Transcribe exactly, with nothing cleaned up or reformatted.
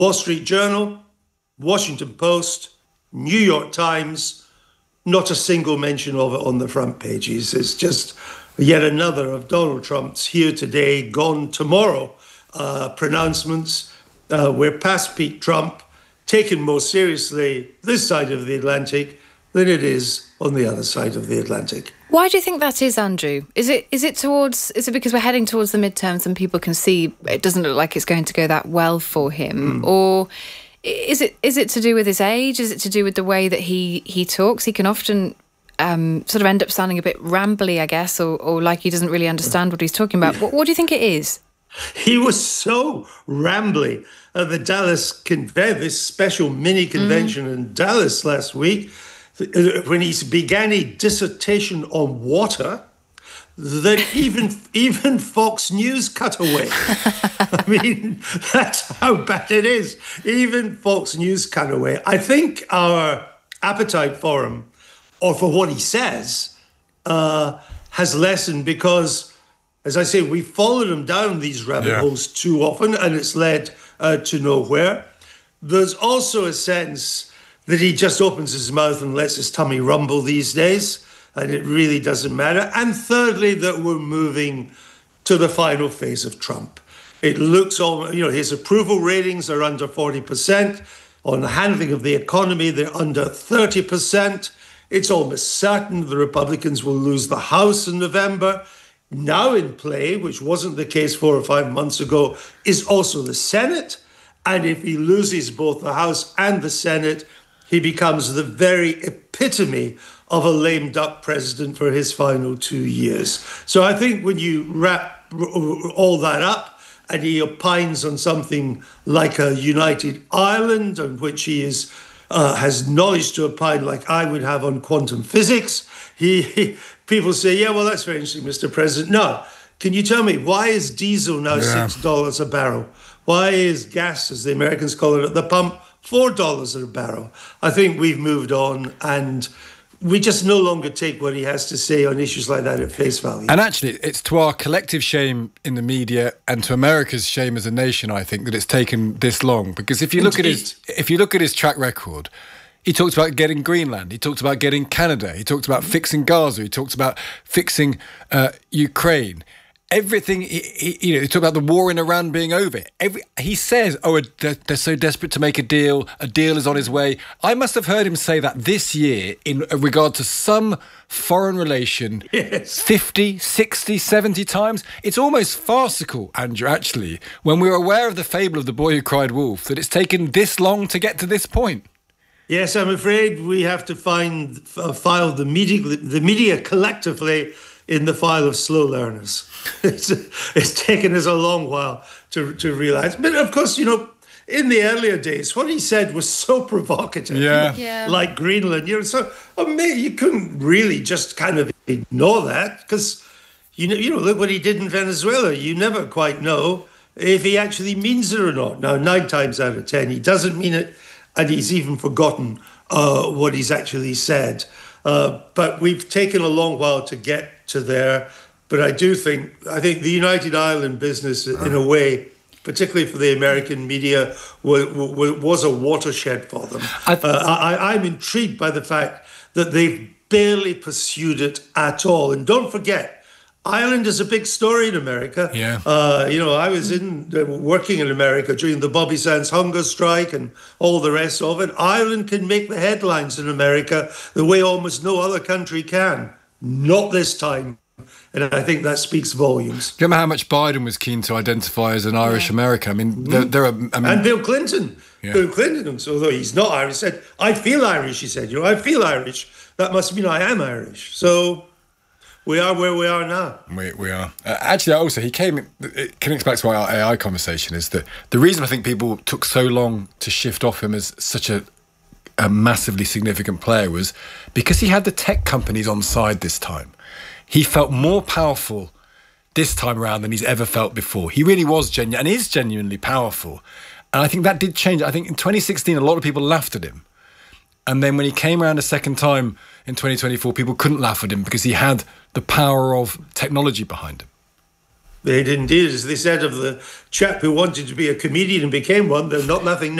Wall Street Journal, Washington Post, New York Times, not a single mention of it on the front pages. It's just yet another of Donald Trump's here today, gone tomorrow uh, pronouncements. Uh, we're past Pete Trump, taken more seriously this side of the Atlantic than it is on the other side of the Atlantic. Why do you think that is, Andrew? Is it is it towards is it because we're heading towards the midterms and people can see it doesn't look like it's going to go that well for him, mm. or is it is it to do with his age? Is it to do with the way that he he talks? He can often um, sort of end up sounding a bit rambly, I guess, or, or like he doesn't really understand what he's talking about. What, what do you think it is? He was so rambly at the Dallas convention, this special mini convention mm. in Dallas last week, when he began a dissertation on water that even even Fox News cut away. I mean, that's how bad it is. Even Fox News cut away. I think our appetite for him, or for what he says, uh, has lessened because, as I say, we followed him down these rabbit yeah. holes too often, and it's led uh, to nowhere. There's also a sense that he just opens his mouth and lets his tummy rumble these days, and it really doesn't matter. And thirdly, that we're moving to the final phase of Trump. It looks all, you know, his approval ratings are under forty percent. On the handling of the economy, they're under thirty percent. It's almost certain the Republicans will lose the House in November. Now in play, which wasn't the case four or five months ago, is also the Senate. And if he loses both the House and the Senate, he becomes the very epitome of a lame duck president for his final two years. So I think when you wrap all that up and he opines on something like a united Ireland, on which he is uh, has knowledge to opine like I would have on quantum physics, he, he people say, yeah, well, that's very interesting, Mister President. No, can you tell me, why is diesel now yeah. six dollars a barrel? Why is gas, as the Americans call it, at the pump, four dollars a barrel? I think we've moved on, and we just no longer take what he has to say on issues like that at face value. And actually, it's to our collective shame in the media and to America's shame as a nation, I think, that it's taken this long. Because if you look Indeed. at his if you look at his track record, he talked about getting Greenland, he talked about getting Canada, he talked about fixing Gaza, he talked about fixing uh, Ukraine. Everything, he, he, you know, he talked about the war in Iran being over. Every, he says, oh, they're, they're so desperate to make a deal. A deal is on his way. I must have heard him say that this year in regard to some foreign relation yes. fifty, sixty, seventy times. It's almost farcical, Andrew, actually, when we're aware of the fable of the boy who cried wolf, that it's taken this long to get to this point. Yes, I'm afraid we have to find, uh, file the media, the media collectively in the file of slow learners. It's, it's taken us a long while to, to realise. But of course, you know, in the earlier days, what he said was so provocative. Yeah. yeah. Like Greenland. You know, so I mean, you couldn't really just kind of ignore that because, you know, you know, look what he did in Venezuela. You never quite know if he actually means it or not. Now, nine times out of ten, he doesn't mean it, and he's even forgotten uh, what he's actually said. Uh, but we've taken a long while to get to there. But I do think, I think the United Ireland business, in a way, particularly for the American media, was, was a watershed for them. Uh, I, I'm intrigued by the fact that they've barely pursued it at all. And don't forget, Ireland is a big story in America. Yeah. Uh, you know, I was in uh, working in America during the Bobby Sands hunger strike and all the rest of it. Ireland can make the headlines in America the way almost no other country can. Not this time. And I think that speaks volumes. Do you remember how much Biden was keen to identify as an Irish yeah. American? I mean, mm-hmm. there, there are... I mean, and Bill Clinton. Yeah. Bill Clinton, although he's not Irish, said, I feel Irish, he said. You know, I feel Irish. That must mean I am Irish. So we are where we are now. We, we are. Uh, actually, also, he came... It connects back to our A I conversation, is that the reason I think people took so long to shift off him as such a, a massively significant player was because he had the tech companies on side this time. He felt more powerful this time around than he's ever felt before. He really was genuine and is genuinely powerful. And I think that did change. I think in twenty sixteen, a lot of people laughed at him. And then when he came around a second time in twenty twenty-four, people couldn't laugh at him because he had the power of technology behind him. They indeed, as they said of the chap who wanted to be a comedian and became one, they're not laughing